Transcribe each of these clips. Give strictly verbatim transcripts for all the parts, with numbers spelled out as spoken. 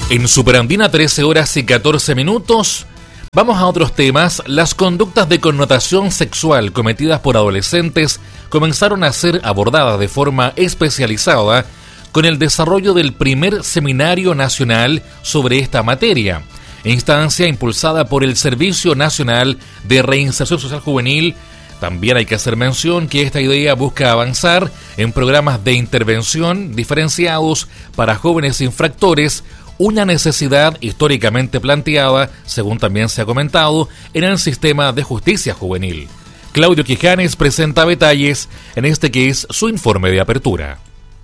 En Superandina, trece horas y catorce minutos. Vamos a otros temas. Las conductas de connotación sexual cometidas por adolescentes comenzaron a ser abordadas de forma especializada con el desarrollo del primer seminario nacional sobre esta materia, instancia impulsada por el Servicio Nacional de Reinserción Social Juvenil. También hay que hacer mención que esta idea busca avanzar en programas de intervención diferenciados para jóvenes infractores, una necesidad históricamente planteada, según también se ha comentado, en el sistema de justicia juvenil. Claudio Quijanes presenta detalles en este que es su informe de apertura.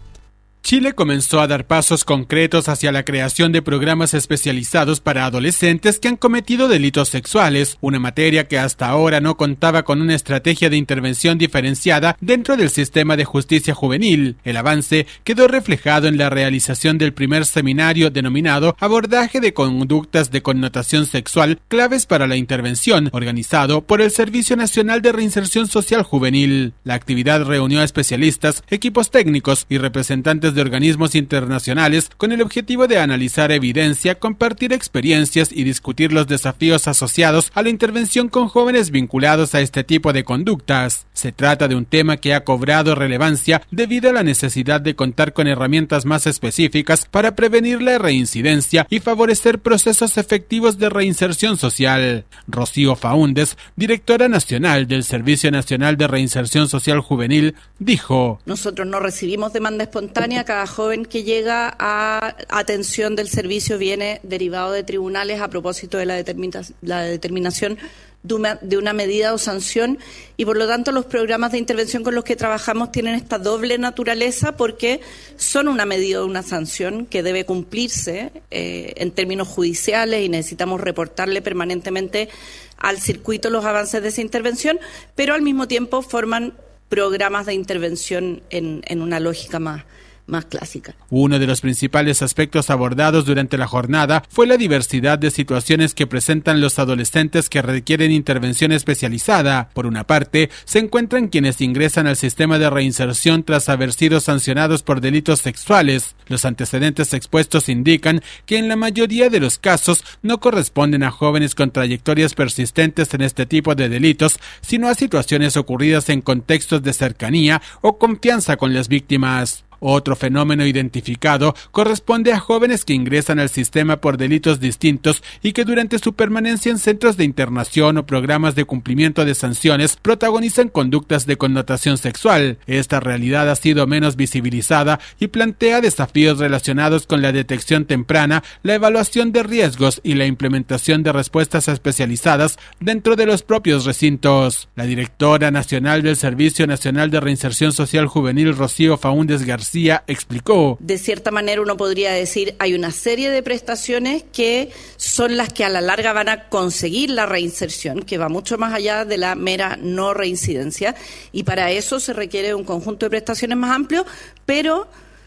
Chile comenzó a dar pasos concretos hacia la creación de programas especializados para adolescentes que han cometido delitos sexuales, una materia que hasta ahora no contaba con una estrategia de intervención diferenciada dentro del sistema de justicia juvenil. El avance quedó reflejado en la realización del primer seminario denominado Abordaje de Conductas de Connotación Sexual, Claves para la Intervención, organizado por el Servicio Nacional de Reinserción Social Juvenil. La actividad reunió a especialistas, equipos técnicos y representantes de organismos internacionales con el objetivo de analizar evidencia, compartir experiencias y discutir los desafíos asociados a la intervención con jóvenes vinculados a este tipo de conductas. Se trata de un tema que ha cobrado relevancia debido a la necesidad de contar con herramientas más específicas para prevenir la reincidencia y favorecer procesos efectivos de reinserción social. Rocío Faúndez, directora nacional del Servicio Nacional de Reinserción Social Juvenil, dijo: Nosotros no recibimos demanda espontánea. Cada joven que llega a atención del servicio viene derivado de tribunales a propósito de la, determina, la determinación de una, de una medida o sanción, y por lo tanto los programas de intervención con los que trabajamos tienen esta doble naturaleza porque son una medida o una sanción que debe cumplirse eh, en términos judiciales y necesitamos reportarle permanentemente al circuito los avances de esa intervención, pero al mismo tiempo forman programas de intervención en, en una lógica más más clásica. Uno de los principales aspectos abordados durante la jornada fue la diversidad de situaciones que presentan los adolescentes que requieren intervención especializada. Por una parte, se encuentran quienes ingresan al sistema de reinserción tras haber sido sancionados por delitos sexuales. Los antecedentes expuestos indican que en la mayoría de los casos no corresponden a jóvenes con trayectorias persistentes en este tipo de delitos, sino a situaciones ocurridas en contextos de cercanía o confianza con las víctimas. Otro fenómeno identificado corresponde a jóvenes que ingresan al sistema por delitos distintos y que durante su permanencia en centros de internación o programas de cumplimiento de sanciones protagonizan conductas de connotación sexual. Esta realidad ha sido menos visibilizada y plantea desafíos relacionados con la detección temprana, la evaluación de riesgos y la implementación de respuestas especializadas dentro de los propios recintos. La directora nacional del Servicio Nacional de Reinserción Social Juvenil, Rocío Faúndez García, explicó: De cierta manera uno podría decir hay una serie de prestaciones que son las que a la larga van a conseguir la reinserción, que va mucho más allá de la mera no reincidencia, y para eso se requiere un conjunto de prestaciones más amplio, pero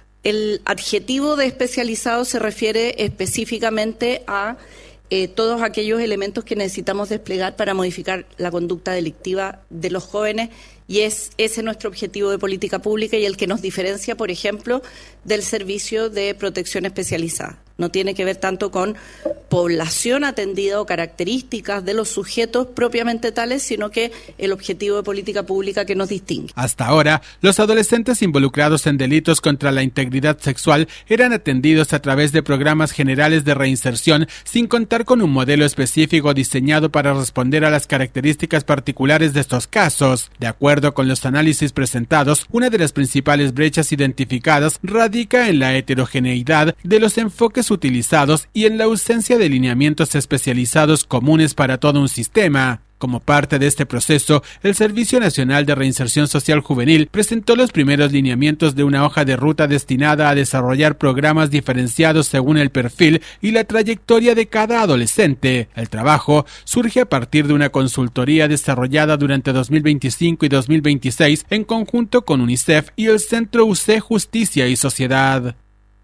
el adjetivo de especializado se refiere específicamente a Eh, todos aquellos elementos que necesitamos desplegar para modificar la conducta delictiva de los jóvenes, y es ese nuestro objetivo de política pública y el que nos diferencia, por ejemplo, del servicio de protección especializada. No tiene que ver tanto con población atendida o características de los sujetos propiamente tales, sino que el objetivo de política pública que nos distingue. Hasta ahora, los adolescentes involucrados en delitos contra la integridad sexual eran atendidos a través de programas generales de reinserción sin contar con un modelo específico diseñado para responder a las características particulares de estos casos. De acuerdo con los análisis presentados, una de las principales brechas identificadas radica en la heterogeneidad de los enfoques utilizados y en la ausencia de lineamientos especializados comunes para todo un sistema. Como parte de este proceso, el Servicio Nacional de Reinserción Social Juvenil presentó los primeros lineamientos de una hoja de ruta destinada a desarrollar programas diferenciados según el perfil y la trayectoria de cada adolescente. El trabajo surge a partir de una consultoría desarrollada durante dos mil veinticinco y dos mil veintiséis en conjunto con UNICEF y el Centro U C Justicia y Sociedad.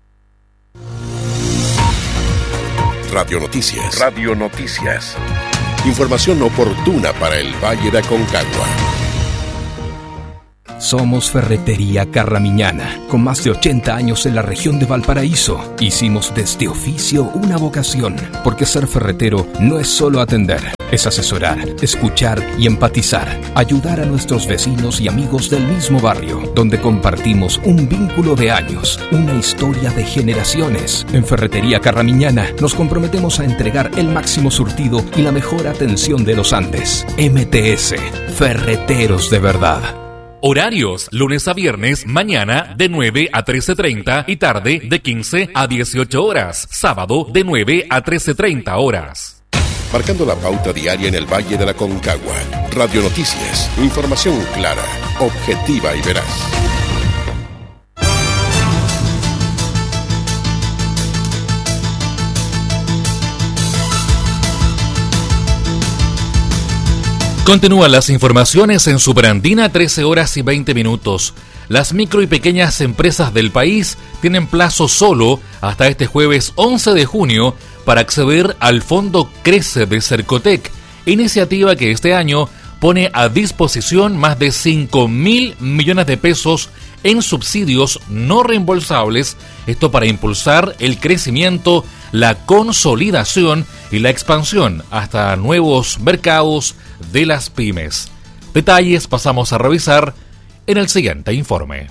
Radio Noticias. Radio Noticias. Información oportuna para el Valle de Aconcagua. Somos Ferretería Carramiñana, con más de ochenta años en la región de Valparaíso. Hicimos de este oficio una vocación, porque ser ferretero no es solo atender, es asesorar, escuchar y empatizar, ayudar a nuestros vecinos y amigos del mismo barrio, donde compartimos un vínculo de años, una historia de generaciones. En Ferretería Carramiñana nos comprometemos a entregar el máximo surtido y la mejor atención de los Andes. M T S, Ferreteros de verdad. Horarios, lunes a viernes, mañana de nueve a trece treinta y tarde de quince a dieciocho horas. Sábado de nueve a trece treinta horas. Marcando la pauta diaria en el Valle de la Concagua. Radio Noticias, información clara, objetiva y veraz. Continúan las informaciones en Superandina, trece horas y veinte minutos. Las micro y pequeñas empresas del país tienen plazo solo hasta este jueves once de junio para acceder al Fondo Crece de Cercotec, iniciativa que este año pone a disposición más de cinco mil millones de pesos en subsidios no reembolsables, esto para impulsar el crecimiento, la consolidación y la expansión hasta nuevos mercados de las pymes. Detalles pasamos a revisar en el siguiente informe.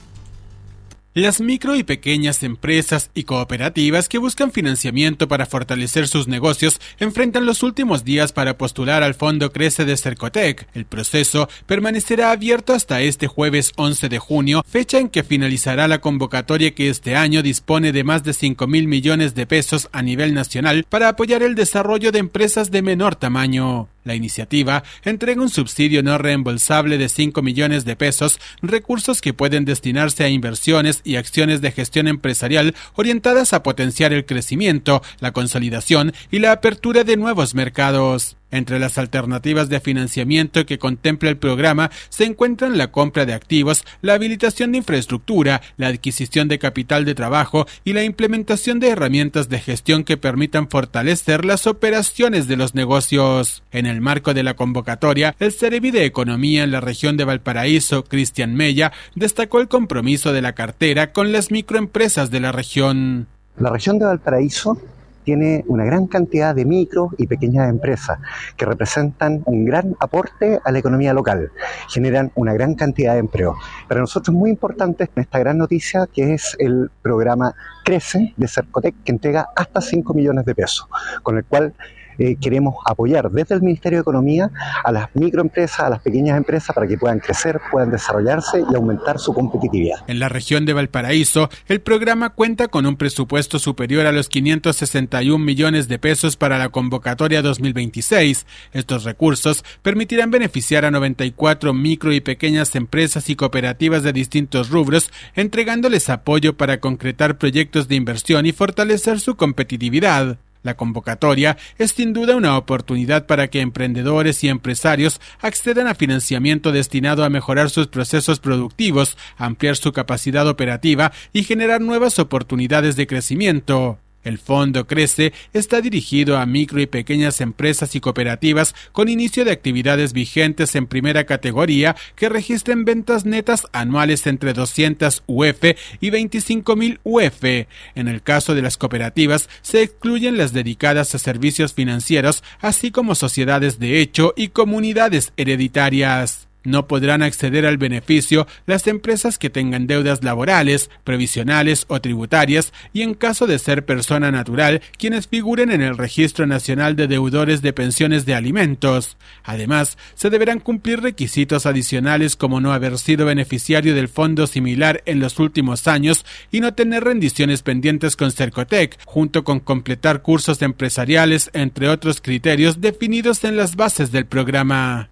Las micro y pequeñas empresas y cooperativas que buscan financiamiento para fortalecer sus negocios enfrentan los últimos días para postular al Fondo Crece de Cercotec. El proceso permanecerá abierto hasta este jueves once de junio, fecha en que finalizará la convocatoria que este año dispone de más de cinco mil millones de pesos a nivel nacional para apoyar el desarrollo de empresas de menor tamaño. La iniciativa entrega un subsidio no reembolsable de cinco millones de pesos, recursos que pueden destinarse a inversiones y acciones de gestión empresarial orientadas a potenciar el crecimiento, la consolidación y la apertura de nuevos mercados. Entre las alternativas de financiamiento que contempla el programa se encuentran la compra de activos, la habilitación de infraestructura, la adquisición de capital de trabajo y la implementación de herramientas de gestión que permitan fortalecer las operaciones de los negocios. En el marco de la convocatoria, el Cerebi de Economía en la región de Valparaíso, Cristian Mella, destacó el compromiso de la cartera con las microempresas de la región. La región de Valparaíso tiene una gran cantidad de micro y pequeñas empresas que representan un gran aporte a la economía local, generan una gran cantidad de empleo. Para nosotros es muy importante esta gran noticia que es el programa Crece de Cercotec, que entrega hasta cinco millones de pesos, con el cual Eh, queremos apoyar desde el Ministerio de Economía a las microempresas, a las pequeñas empresas para que puedan crecer, puedan desarrollarse y aumentar su competitividad. En la región de Valparaíso, el programa cuenta con un presupuesto superior a los quinientos sesenta y un millones de pesos para la convocatoria dos mil veintiséis. Estos recursos permitirán beneficiar a noventa y cuatro micro y pequeñas empresas y cooperativas de distintos rubros, entregándoles apoyo para concretar proyectos de inversión y fortalecer su competitividad. La convocatoria es sin duda una oportunidad para que emprendedores y empresarios accedan a financiamiento destinado a mejorar sus procesos productivos, ampliar su capacidad operativa y generar nuevas oportunidades de crecimiento. El Fondo Crece está dirigido a micro y pequeñas empresas y cooperativas con inicio de actividades vigentes en primera categoría que registren ventas netas anuales entre doscientas U F y veinticinco mil U F. En el caso de las cooperativas, se excluyen las dedicadas a servicios financieros, así como sociedades de hecho y comunidades hereditarias. No podrán acceder al beneficio las empresas que tengan deudas laborales, previsionales o tributarias y, en caso de ser persona natural, quienes figuren en el Registro Nacional de Deudores de Pensiones de Alimentos. Además, se deberán cumplir requisitos adicionales como no haber sido beneficiario del fondo similar en los últimos años y no tener rendiciones pendientes con Cercotec, junto con completar cursos empresariales, entre otros criterios definidos en las bases del programa.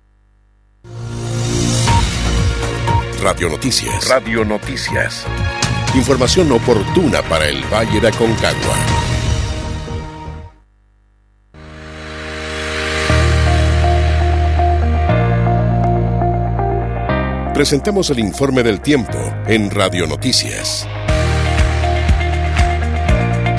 Radio Noticias. Radio Noticias. Información oportuna para el Valle de Aconcagua. Presentamos el informe del tiempo en Radio Noticias.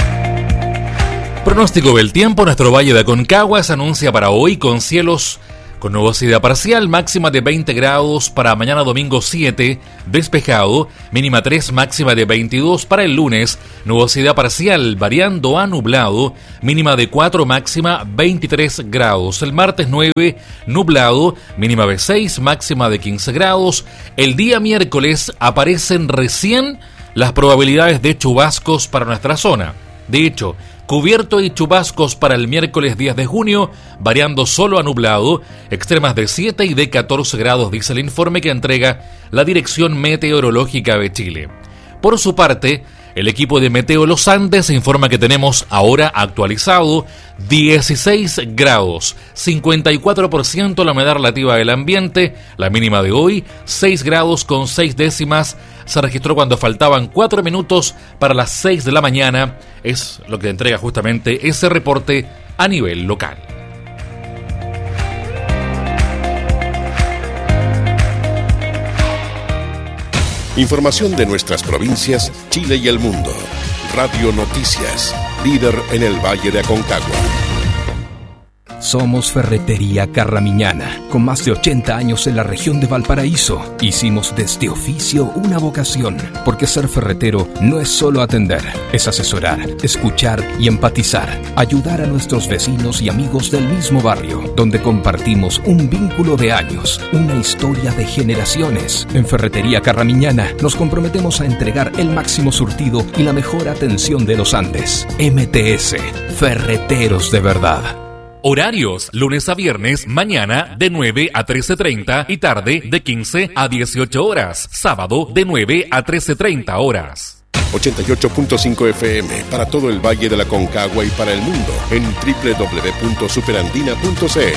Pronóstico del tiempo. Nuestro Valle de Aconcagua se anuncia para hoy con cielos con nubosidad parcial, máxima de veinte grados para mañana domingo siete, despejado, mínima tres, máxima de veintidós para el lunes, nubosidad parcial variando a nublado, mínima de cuatro, máxima veintitrés grados. El martes nueve, nublado, mínima de seis, máxima de quince grados. El día miércoles aparecen recién las probabilidades de chubascos para nuestra zona. De hecho, cubierto y chubascos para el miércoles diez de junio, variando solo a nublado, extremas de siete y de catorce grados, dice el informe que entrega la Dirección Meteorológica de Chile. Por su parte, el equipo de Meteo Los Andes informa que tenemos ahora actualizado dieciséis grados, cincuenta y cuatro por ciento la humedad relativa del ambiente, la mínima de hoy, seis grados con seis décimas, se registró cuando faltaban cuatro minutos para las seis de la mañana, es lo que entrega justamente ese reporte a nivel local. Información de nuestras provincias, Chile y el mundo. Radio Noticias, líder en el Valle de Aconcagua. Somos Ferretería Carramiñana, con más de ochenta años en la región de Valparaíso. Hicimos de este oficio una vocación, porque ser ferretero no es solo atender, es asesorar, escuchar y empatizar, ayudar a nuestros vecinos y amigos del mismo barrio, donde compartimos un vínculo de años, una historia de generaciones. En Ferretería Carramiñana nos comprometemos a entregar el máximo surtido y la mejor atención de los Andes. M T S, Ferreteros de verdad. Horarios, lunes a viernes, mañana de nueve a trece treinta y tarde de quince a dieciocho horas. Sábado de nueve a trece treinta horas. ochenta y ocho punto cinco F M para todo el Valle de la Aconcagua y para el mundo en doble u doble u doble u punto superandina punto c l.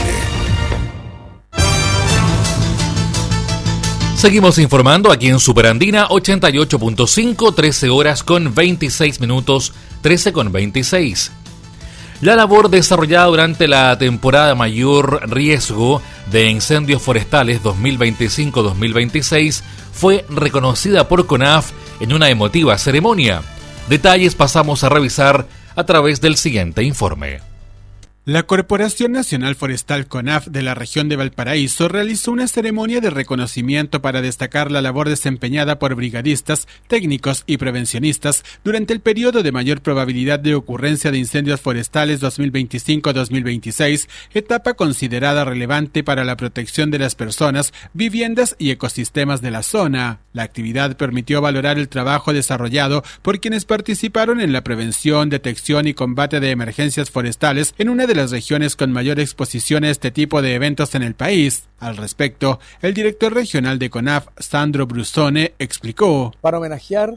Seguimos informando aquí en Superandina ochenta y ocho punto cinco, trece horas con veintiséis minutos, trece con veintiséis. La labor desarrollada durante la temporada de mayor riesgo de incendios forestales dos mil veinticinco dos mil veintiséis fue reconocida por CONAF en una emotiva ceremonia. Detalles pasamos a revisar a través del siguiente informe. La Corporación Nacional Forestal CONAF de la región de Valparaíso realizó una ceremonia de reconocimiento para destacar la labor desempeñada por brigadistas, técnicos y prevencionistas durante el periodo de mayor probabilidad de ocurrencia de incendios forestales dos mil veinticinco dos mil veintiséis, etapa considerada relevante para la protección de las personas, viviendas y ecosistemas de la zona. La actividad permitió valorar el trabajo desarrollado por quienes participaron en la prevención, detección y combate de emergencias forestales en una de de las regiones con mayor exposición a este tipo de eventos en el país. Al respecto, el director regional de CONAF, Sandro Brusone, explicó: para homenajear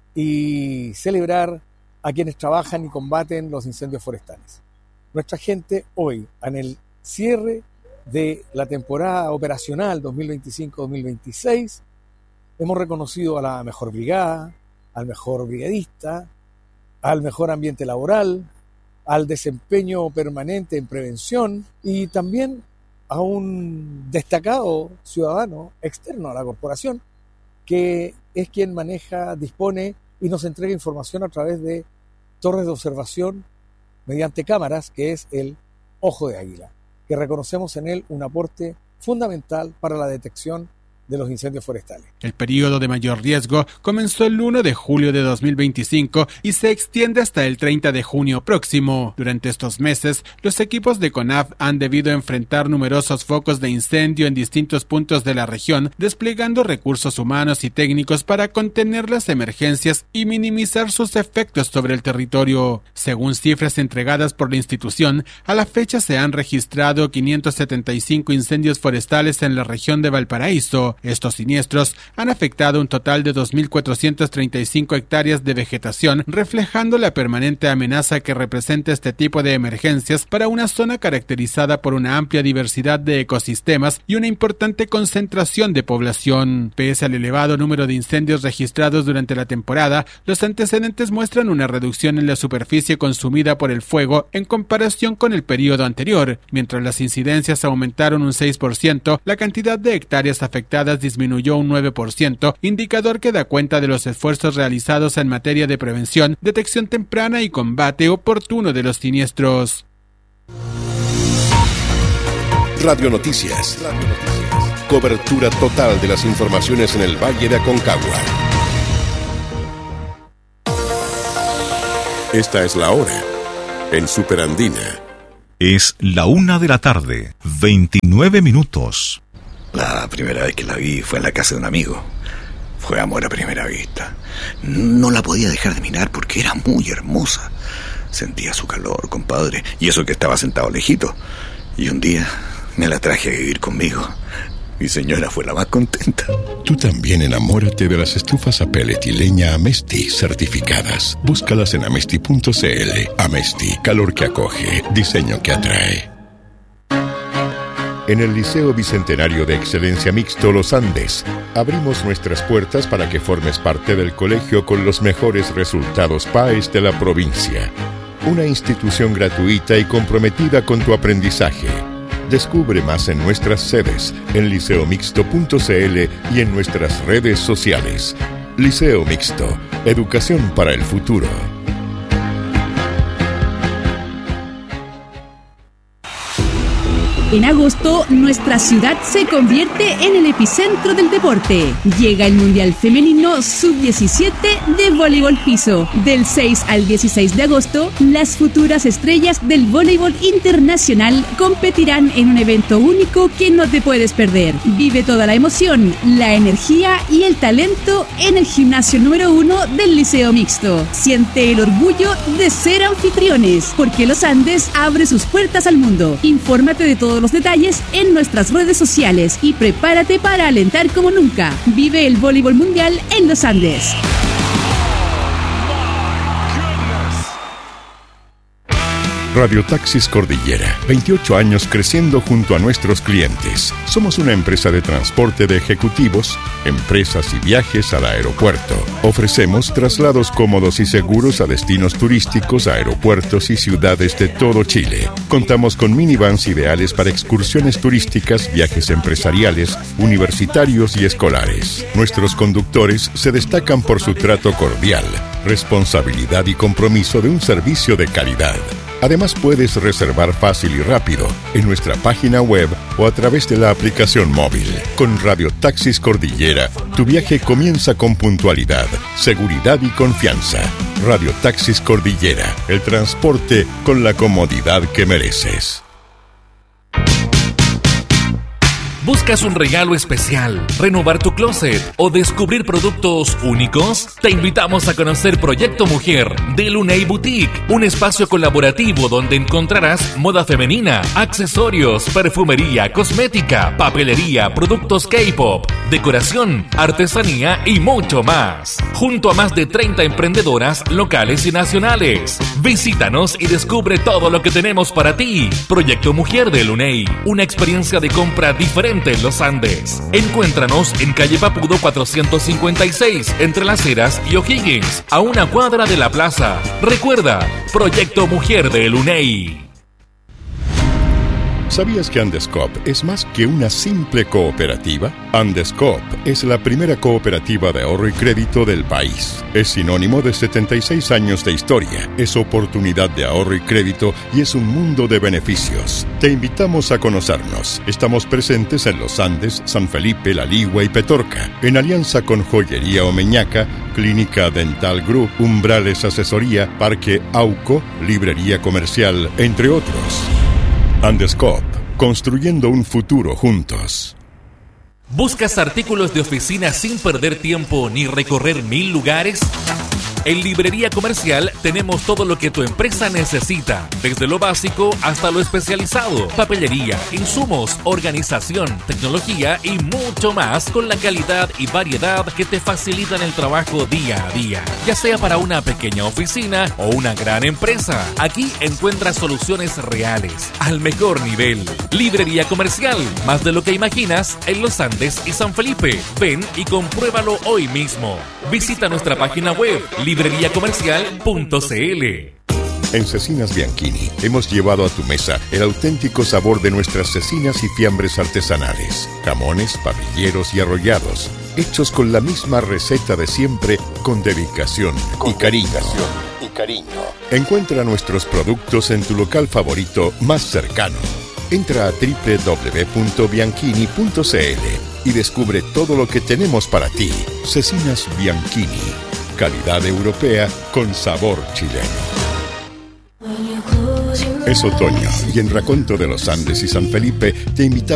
y celebrar a quienes trabajan y combaten los incendios forestales. Nuestra gente hoy, en el cierre de la temporada operacional dos mil veinticinco dos mil veintiséis, hemos reconocido a la mejor brigada, al mejor brigadista, al mejor ambiente laboral, al desempeño permanente en prevención y también a un destacado ciudadano externo a la corporación que es quien maneja, dispone y nos entrega información a través de torres de observación mediante cámaras, que es el Ojo de Águila, que reconocemos en él un aporte fundamental para la detección de los incendios forestales. El periodo de mayor riesgo comenzó el primero de julio de dos mil veinticinco y se extiende hasta el treinta de junio próximo. Durante estos meses, los equipos de CONAF han debido enfrentar numerosos focos de incendio en distintos puntos de la región, desplegando recursos humanos y técnicos para contener las emergencias y minimizar sus efectos sobre el territorio. Según cifras entregadas por la institución, a la fecha se han registrado quinientos setenta y cinco incendios forestales en la región de Valparaíso. Estos siniestros han afectado un total de dos mil cuatrocientas treinta y cinco hectáreas de vegetación, reflejando la permanente amenaza que representa este tipo de emergencias para una zona caracterizada por una amplia diversidad de ecosistemas y una importante concentración de población. Pese al elevado número de incendios registrados durante la temporada, los antecedentes muestran una reducción en la superficie consumida por el fuego en comparación con el periodo anterior. Mientras las incidencias aumentaron un seis por ciento, la cantidad de hectáreas afectadas disminuyó un nueve por ciento, indicador que da cuenta de los esfuerzos realizados en materia de prevención, detección temprana y combate oportuno de los siniestros. Radio Noticias. Cobertura total de las informaciones en el Valle de Aconcagua. Esta es la hora en Superandina. Es la una de la tarde, veintinueve minutos. La primera vez que la vi fue en la casa de un amigo. Fue amor a primera vista. No la podía dejar de mirar porque era muy hermosa. Sentía su calor, compadre, y eso que estaba sentado lejito. Y un día me la traje a vivir conmigo. Mi señora fue la más contenta. Tú también enamórate de las estufas a pellet y leña Amesti certificadas. Búscalas en amesti punto c l. Amesti, calor que acoge, diseño que atrae. En el Liceo Bicentenario de Excelencia Mixto Los Andes, abrimos nuestras puertas para que formes parte del colegio con los mejores resultados P A E S de la provincia. Una institución gratuita y comprometida con tu aprendizaje. Descubre más en nuestras sedes, en liceo mixto punto c l y en nuestras redes sociales. Liceo Mixto, educación para el futuro. En agosto, nuestra ciudad se convierte en el epicentro del deporte. Llega el Mundial Femenino sub diecisiete de voleibol piso. Del seis al dieciséis de agosto, las futuras estrellas del voleibol internacional competirán en un evento único que no te puedes perder. Vive toda la emoción, la energía y el talento en el gimnasio número uno del Liceo Mixto. Siente el orgullo de ser anfitriones, porque Los Andes abre sus puertas al mundo. Infórmate de todo los detalles en nuestras redes sociales y prepárate para alentar como nunca. Vive el voleibol mundial en Los Andes. Radio Taxis Cordillera, veintiocho años creciendo junto a nuestros clientes. Somos una empresa de transporte de ejecutivos, empresas y viajes al aeropuerto. Ofrecemos traslados cómodos y seguros a destinos turísticos, aeropuertos y ciudades de todo Chile. Contamos con minivans ideales para excursiones turísticas, viajes empresariales, universitarios y escolares. Nuestros conductores se destacan por su trato cordial, responsabilidad y compromiso de un servicio de calidad. Además, puedes reservar fácil y rápido en nuestra página web o a través de la aplicación móvil. Con Radio Taxis Cordillera, tu viaje comienza con puntualidad, seguridad y confianza. Radio Taxis Cordillera, el transporte con la comodidad que mereces. ¿Buscas un regalo especial, renovar tu closet o descubrir productos únicos? Te invitamos a conocer Proyecto Mujer de Luney Boutique, un espacio colaborativo donde encontrarás moda femenina, accesorios, perfumería, cosmética, papelería, productos K-pop, decoración, artesanía y mucho más. Junto a más de treinta emprendedoras locales y nacionales. Visítanos y descubre todo lo que tenemos para ti. Proyecto Mujer de Luney, una experiencia de compra diferente en Los Andes. Encuéntranos en calle Papudo cuatrocientos cincuenta y seis, entre Las Heras y O'Higgins, a una cuadra de la plaza. Recuerda, Proyecto Mujer de Luney. ¿Sabías que Andescoop es más que una simple cooperativa? Andescoop es la primera cooperativa de ahorro y crédito del país. Es sinónimo de setenta y seis años de historia, es oportunidad de ahorro y crédito y es un mundo de beneficios. Te invitamos a conocernos. Estamos presentes en Los Andes, San Felipe, La Ligua y Petorca, en alianza con Joyería Omeñaca, Clínica Dental Group, Umbrales Asesoría, Parque Auco, Librería Comercial, entre otros. Andescoop, construyendo un futuro juntos. ¿Buscas artículos de oficina sin perder tiempo ni recorrer mil lugares? En Librería Comercial tenemos todo lo que tu empresa necesita, desde lo básico hasta lo especializado, papelería, insumos, organización, tecnología y mucho más, con la calidad y variedad que te facilitan el trabajo día a día, ya sea para una pequeña oficina o una gran empresa. Aquí encuentras soluciones reales, al mejor nivel. Librería Comercial, más de lo que imaginas, en Los Andes y San Felipe. Ven y compruébalo hoy mismo. Visita nuestra página web, librería comercial punto c l. En Cecinas Bianchini hemos llevado a tu mesa el auténtico sabor de nuestras cecinas y fiambres artesanales, jamones, papilleros y arrollados, hechos con la misma receta de siempre, con dedicación y cariño. y cariño. Encuentra nuestros productos en tu local favorito más cercano. Entra a doble u doble u doble u punto bianchini punto c l y descubre todo lo que tenemos para ti. Cecinas Bianchini. Calidad europea con sabor chileno. Es otoño y en Raconto de los Andes y San Felipe te invitamos